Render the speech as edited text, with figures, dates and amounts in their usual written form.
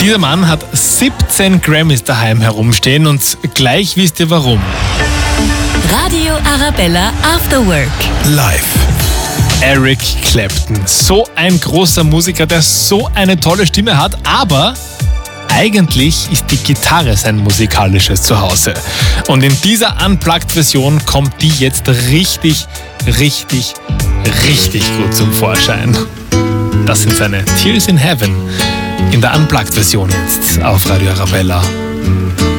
Dieser Mann hat 17 Grammys daheim herumstehen und gleich wisst ihr warum. Radio Arabella After Work. Live. Eric Clapton. So ein großer Musiker, der so eine tolle Stimme hat, aber eigentlich ist die Gitarre sein musikalisches Zuhause. Und in dieser Unplugged-Version kommt die jetzt richtig gut zum Vorschein. Das sind seine Tears in Heaven in der Unplugged-Version jetzt auf Radio Arabella.